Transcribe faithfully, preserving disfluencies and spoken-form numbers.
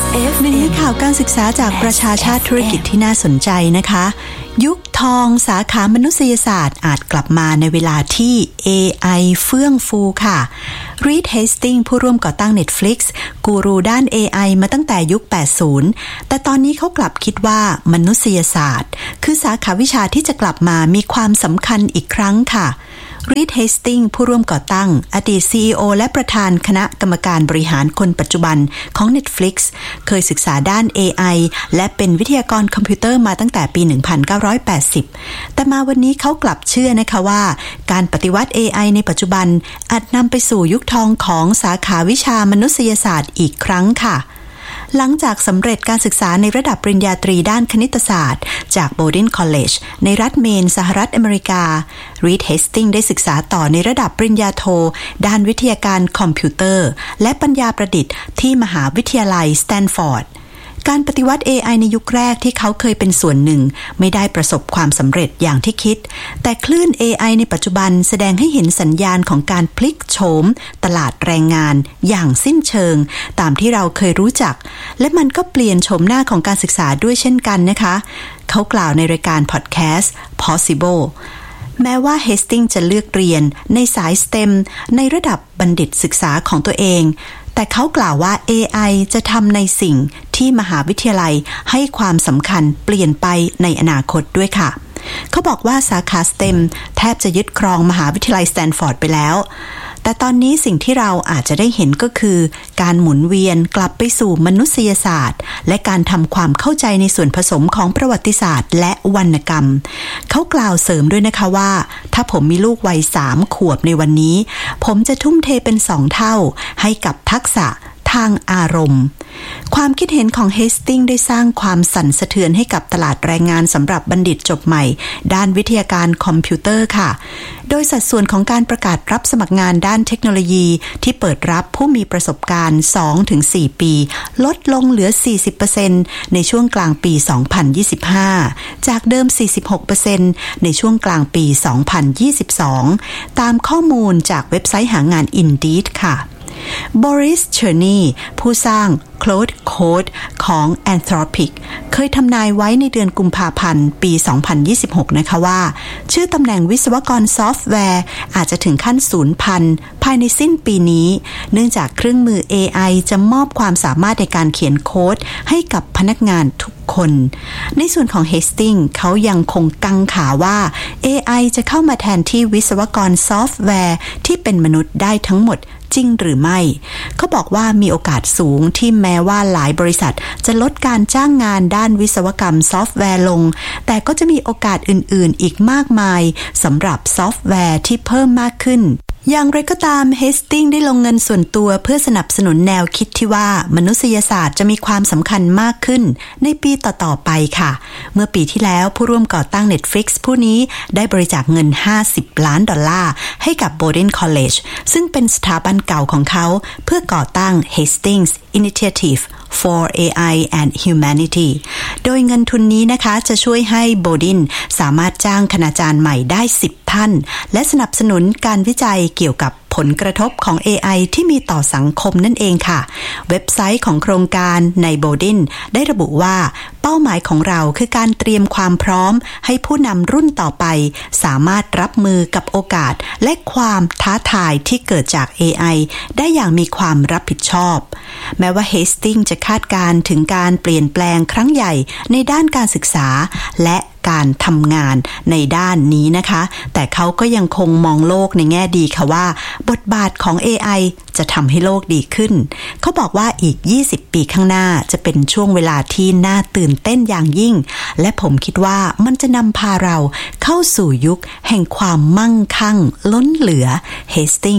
หนึ่งในข่าวการศึกษาจากประชาชาติธุรกิจที่น่าสนใจนะคะยุคทองสาขามนุษยศาสตร์อาจกลับมาในเวลาที่ เอ ไอ เฟื่องฟูค่ะรีด เฮสติงส์ผู้ร่วมก่อตั้ง Netflix กูรูด้าน เอ ไอ มาตั้งแต่ยุค แปดสิบ แต่ตอนนี้เขากลับคิดว่ามนุษยศาสตร์คือสาขาวิชาที่จะกลับมามีความสำคัญอีกครั้งค่ะรีด เฮสติงส์ผู้ร่วมก่อตั้งอดีต ซี อี โอ และประธานคณะกรรมการบริหารคนปัจจุบันของ Netflix เคยศึกษาด้าน เอ ไอ และเป็นวิทยากรคอมพิวเตอร์มาตั้งแต่ปี หนึ่งพันเก้าร้อยแปดสิบ แต่มาวันนี้เขากลับเชื่อนะคะว่าการปฏิวัติ เอ ไอ ในปัจจุบันอาจนำไปสู่ยุคทองของสาขาวิชามนุษยศาสตร์อีกครั้งค่ะหลังจากสำเร็จการศึกษาในระดับปริญญาตรีด้านคณิตศาสตร์จาก Bowdoin College ในรัฐเมนสหรัฐอเมริกา Reed Hastings ได้ศึกษาต่อในระดับปริญญาโทด้านวิทยาการคอมพิวเตอร์และปัญญาประดิษฐ์ที่มหาวิทยาลัยสแตนฟอร์ดการปฏิวัติ เอ ไอ ในยุคแรกที่เขาเคยเป็นส่วนหนึ่งไม่ได้ประสบความสำเร็จอย่างที่คิดแต่คลื่น เอ ไอ ในปัจจุบันแสดงให้เห็นสัญญาณของการพลิกโฉมตลาดแรงงานอย่างสิ้นเชิงตามที่เราเคยรู้จักและมันก็เปลี่ยนโฉมหน้าของการศึกษาด้วยเช่นกันนะคะเขากล่าวในรายการพอดแคสต์ Possibleแม้ว่าเฮสติงส์จะเลือกเรียนในสาย สเต็ม ในระดับบัณฑิตศึกษาของตัวเองแต่เขากล่าวว่า เอ ไอ จะทำในสิ่งที่มหาวิทยาลัยให้ความสำคัญเปลี่ยนไปในอนาคตด้วยค่ะเขาบอกว่าสาขา สเต็ม แทบจะยึดครองมหาวิทยาลัยสแตนฟอร์ดไปแล้วแต่ตอนนี้สิ่งที่เราอาจจะได้เห็นก็คือการหมุนเวียนกลับไปสู่มนุษยศาสตร์และการทำความเข้าใจในส่วนผสมของประวัติศาสตร์และวรรณกรรมเขากล่าวเสริมด้วยนะคะว่าถ้าผมมีลูกวัยสามขวบในวันนี้ผมจะทุ่มเทเป็นสองเท่าให้กับทักษะทางอารมณ์ความคิดเห็นของเฮสติงส์ได้สร้างความสั่นสะเทือนให้กับตลาดแรงงานสำหรับบัณฑิตจบใหม่ด้านวิทยาการคอมพิวเตอร์ค่ะโดยสัดส่วนของการประกาศรับสมัครงานด้านเทคโนโลยีที่เปิดรับผู้มีประสบการณ์ สองถึงสี่ ปีลดลงเหลือ สี่สิบเปอร์เซ็นต์ ในช่วงกลางปี สองพันยี่สิบห้า จากเดิม สี่สิบหกเปอร์เซ็นต์ ในช่วงกลางปี สองพันยี่สิบสอง ตามข้อมูลจากเว็บไซต์หางาน Indeed ค่ะบอริส เชอร์นีผู้สร้าง Cloud Code ของ Anthropic เคยทำนายไว้ในเดือนกุมภาพันธ์ปี สองพันยี่สิบหก นะคะว่าชื่อตำแหน่งวิศวกรซอฟต์แวร์อาจจะถึงขั้นสูญพันธุ์ภายในสิ้นปีนี้เนื่องจากเครื่องมือ เอ ไอ จะมอบความสามารถในการเขียนโค้ดให้กับพนักงานทุกคนในส่วนของ Hastings เขายังคงกังขาว่า เอ ไอ จะเข้ามาแทนที่วิศวกรซอฟต์แวร์ที่เป็นมนุษย์ได้ทั้งหมดจริงหรือไม่เขาบอกว่ามีโอกาสสูงที่แม้ว่าหลายบริษัทจะลดการจ้างงานด้านวิศวกรรมซอฟต์แวร์ลงแต่ก็จะมีโอกาสอื่นๆอีกมากมายสำหรับซอฟต์แวร์ที่เพิ่มมากขึ้นอย่างไรก็ตามเฮสติงส์ได้ลงเงินส่วนตัวเพื่อสนับสนุนแนวคิดที่ว่ามนุษยศาสตร์จะมีความสำคัญมากขึ้นในปีต่อๆไปค่ะเมื่อปีที่แล้วผู้ร่วมก่อตั้ง Netflix ผู้นี้ได้บริจาคเงินห้าสิบล้านดอลลาร์ให้กับ Bowdoin College ซึ่งเป็นสถาบันเก่าของเขาเพื่อก่อตั้ง Hastings Initiative for เอ ไอ and Humanity โดยเงินทุนนี้นะคะจะช่วยให้ Bowdoin สามารถจ้างคณาจารย์ใหม่ได้สิบท่านและสนับสนุนการวิจัยเกี่ยวกับผลกระทบของ เอ ไอ ที่มีต่อสังคมนั่นเองค่ะเว็บไซต์ของโครงการใน Bowdoin ได้ระบุว่าเป้าหมายของเราคือการเตรียมความพร้อมให้ผู้นำรุ่นต่อไปสามารถรับมือกับโอกาสและความท้าทายที่เกิดจาก เอ ไอ ได้อย่างมีความรับผิดชอบแม้ว่า Hastings จะคาดการณ์ถึงการเปลี่ยนแปลงครั้งใหญ่ในด้านการศึกษาและการทำงานในด้านนี้นะคะแต่เขาก็ยังคงมองโลกในแง่ดีค่ะว่าบทบาทของ เอ ไอ จะทำให้โลกดีขึ้นเขาบอกว่าอีกยี่สิบปีข้างหน้าจะเป็นช่วงเวลาที่น่าตื่นเต้นอย่างยิ่งและผมคิดว่ามันจะนำพาเราเข้าสู่ยุคแห่งความมั่งคั่งล้นเหลือ Hastings